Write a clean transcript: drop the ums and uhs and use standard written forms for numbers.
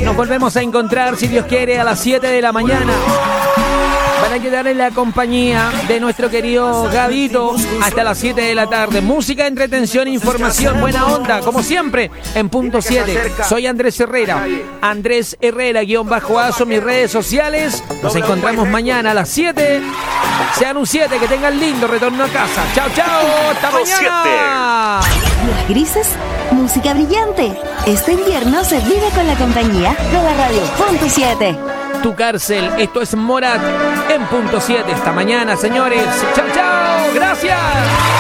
Nos volvemos a encontrar, si Dios quiere, a las 7 de la mañana. Van a quedar en la compañía de nuestro querido Gabito hasta las 7 de la tarde. Música, entretención, información, buena onda, como siempre, en punto 7. Soy Andrés Herrera. Andrés Herrera, _aso, mis redes sociales. Nos encontramos mañana a las 7. Sean un 7, que tengan lindo retorno a casa. Chao, chao, hasta mañana. Días grises, música brillante. Este invierno se vive con la compañía de la radio punto 7. Tu cárcel, esto es Morat en punto 7. Esta mañana, señores. Chao, chao, gracias.